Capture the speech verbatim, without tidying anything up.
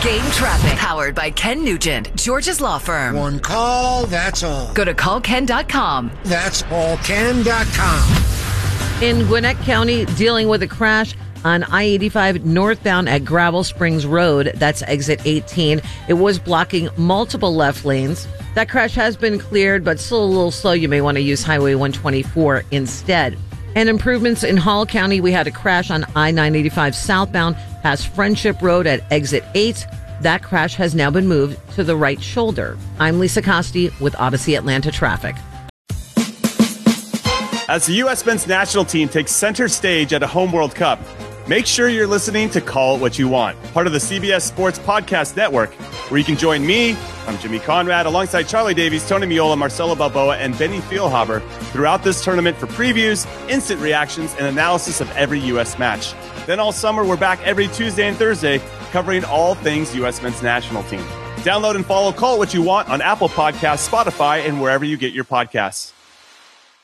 Game Traffic, powered by Ken Nugent, George's Law Firm. One call, that's all. Go to call ken dot com. That's call ken dot com. In Gwinnett County, dealing with a crash on I eighty-five northbound at Gravel Springs Road. That's exit eighteen. It was blocking multiple left lanes. That crash has been cleared, but still a little slow. You may want to use Highway one twenty-four instead. And improvements in Hall County, we had a crash on I nine eighty-five southbound past Friendship Road at exit eight. That crash has now been moved to the right shoulder. I'm Lisa Costi with Odyssey Atlanta Traffic. As the U S men's national team takes center stage at a home World Cup, make sure you're listening to Call It What You Want, part of the C B S Sports Podcast Network, where you can join me, I'm Jimmy Conrad, alongside Charlie Davies, Tony Miola, Marcelo Balboa, and Benny Feilhaber throughout this tournament for previews, instant reactions, and analysis of every U S match. Then all summer, we're back every Tuesday and Thursday covering all things U S men's national team. Download and follow Call It What You Want on Apple Podcasts, Spotify, and wherever you get your podcasts.